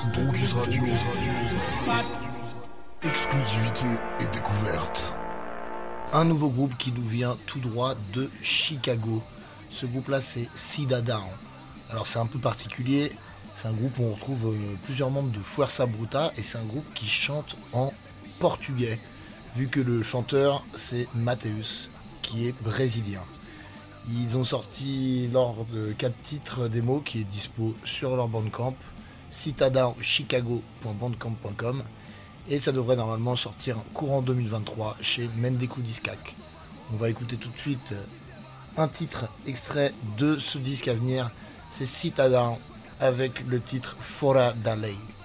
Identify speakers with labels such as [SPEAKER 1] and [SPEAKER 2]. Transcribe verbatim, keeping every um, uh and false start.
[SPEAKER 1] Droguis Radio. Exclusivité et découverte.
[SPEAKER 2] Un nouveau groupe qui nous vient tout droit de Chicago. Ce groupe-là, c'est Cidade Down. Alors c'est un peu particulier. C'est un groupe où on retrouve euh, plusieurs membres de Fuerza Bruta et c'est un groupe qui chante en portugais, vu que le chanteur c'est Mateus, qui est brésilien. Ils ont sorti lors de quatre titres démo qui est dispo sur leur Bandcamp, citadin chicago point bandcamp point com, et ça devrait normalement sortir courant deux mille vingt-trois chez Mendeku Discac. On va écouter tout de suite un titre extrait de ce disque à venir, c'est Citadin avec le titre Fora da Lei.